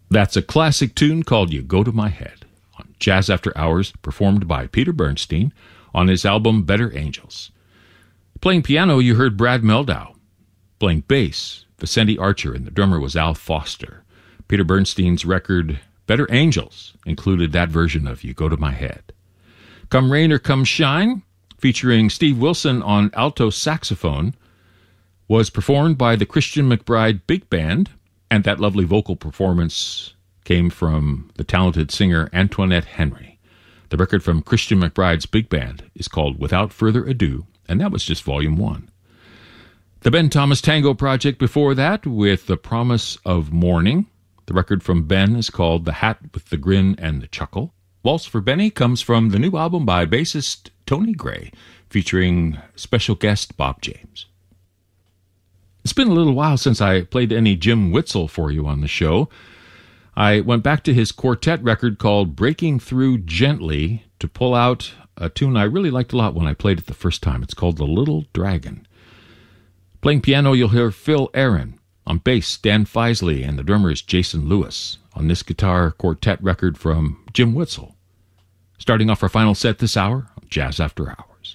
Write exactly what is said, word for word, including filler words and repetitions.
That's a classic tune called You Go to My Head on Jazz After Hours, performed by Peter Bernstein on his album Better Angels. Playing piano, you heard Brad Meldau. Playing bass, Vicente Archer, and the drummer was Al Foster. Peter Bernstein's record Better Angels included that version of You Go to My Head. Come Rain or Come Shine, featuring Steve Wilson on alto saxophone, was performed by the Christian McBride Big Band, and that lovely vocal performance came from the talented singer Antoinette Henry. The record from Christian McBride's Big Band is called Without Further Ado, and that was just Volume one. The Ben Thomas Tango Project before that with The Promise of Morning. The record from Ben is called The Hat with the Grin and the Chuckle. Waltz for Benny comes from the new album by bassist Tony Gray, featuring special guest Bob James. It's been a little while since I played any Jim Witzel for you on the show. I went back to his quartet record called Breaking Through Gently to pull out a tune I really liked a lot when I played it the first time. It's called The Little Dragon. Playing piano, you'll hear Phil Aaron. On bass, Dan Feisley, and the drummer is Jason Lewis on this guitar quartet record from Jim Witzel. Starting off our final set this hour, Jazz After Hours.